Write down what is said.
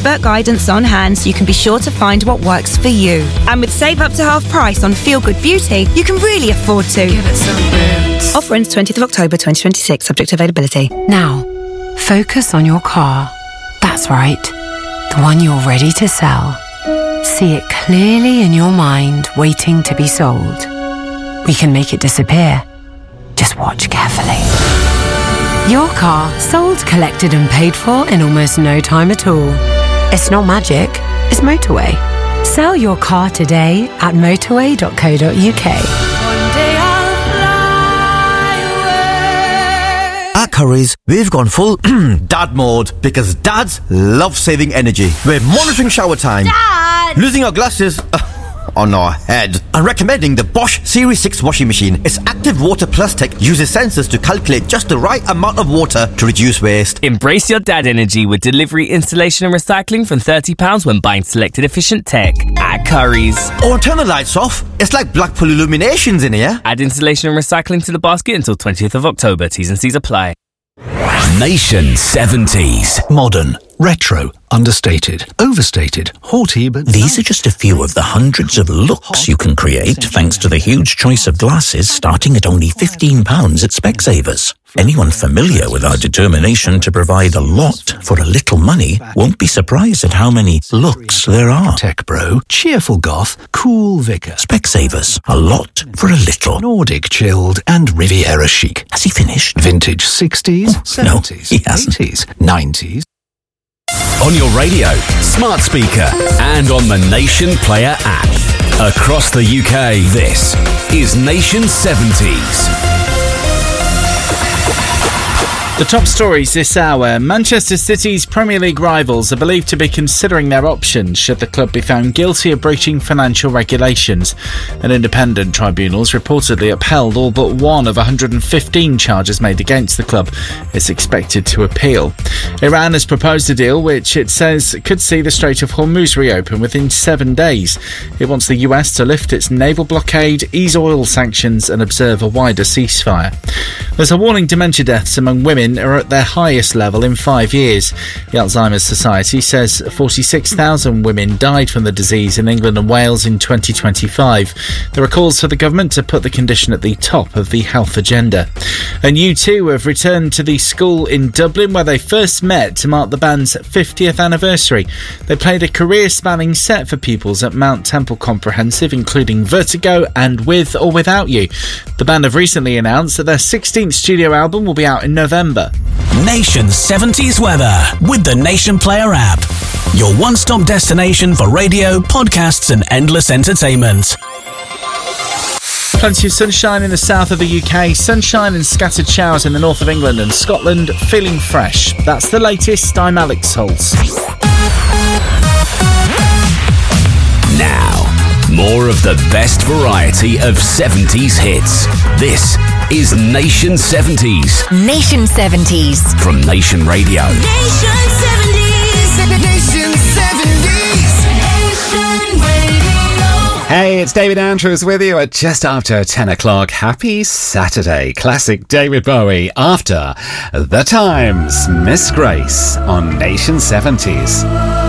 expert guidance on hand so you can be sure to find what works for you. And with save up to half price on Feel Good Beauty, you can really afford to. Give it some boots. Offer ends 20th of October 2026, subject to availability. Now, focus on your car. That's right, the one you're ready to sell. See it clearly in your mind, waiting to be sold. We can make it disappear. Just watch carefully. Your car sold, collected and paid for in almost no time at all. It's not magic, it's Motorway. Sell your car today at motorway.co.uk. At Currys, we've gone full dad mode because dads love saving energy. We're monitoring shower time, Dad! losing our glasses on our head, and recommending the Bosch Series 6 washing machine. Its active water plus tech uses sensors to calculate just the right amount of water to reduce waste. Embrace your dad energy with delivery, installation and recycling from £30 when buying selected efficient tech at Currys. Or turn the lights off. It's like Blackpool Illuminations in here. Add installation and recycling to the basket until 20th of October. T's and C's apply. Nation 70s. Modern, retro, understated, overstated, haughty, but... These are just a few of the hundreds of looks you can create thanks to the huge choice of glasses starting at only £15 at Specsavers. Anyone familiar with our determination to provide a lot for a little money won't be surprised at how many looks there are. Tech bro, cheerful goth, cool vicar. Specsavers, a lot for a little. Nordic chilled and Riviera chic. Has he finished? Vintage 60s, 70s, no, he hasn't. 80s, 90s. On your radio, smart speaker, and on the Nation Player app. Across the UK, this is Nation 70s. The top stories this hour. Manchester City's Premier League rivals are believed to be considering their options should the club be found guilty of breaching financial regulations. An independent tribunal's reportedly upheld all but one of 115 charges made against the club. It's expected to appeal. Iran has proposed a deal which it says could see the Strait of Hormuz reopen within 7 days. It wants the US to lift its naval blockade, ease oil sanctions and observe a wider ceasefire. There's a warning dementia deaths among women are at their highest level in 5 years. The Alzheimer's Society says 46,000 women died from the disease in England and Wales in 2025. There are calls for the government to put the condition at the top of the health agenda. And U2 have returned to the school in Dublin where they first met to mark the band's 50th anniversary. They played a career-spanning set for pupils at Mount Temple Comprehensive, including Vertigo and With or Without You. The band have recently announced that their 16th studio album will be out in November. Nation 70s weather with the Nation Player app. Your one-stop destination for radio, podcasts and endless entertainment. Plenty of sunshine in the south of the UK, sunshine and scattered showers in the north of England and Scotland, feeling fresh. That's the latest. I'm Alex Holtz. Now, more of the best variety of 70s hits. This is Nation 70s. Nation 70s. From Nation Radio. Nation 70s. Nation 70s. Nation Radio. Hey, it's David Andrews with you at just after 10 o'clock. Happy Saturday. Classic David Bowie after The Times. Miss Grace on Nation 70s.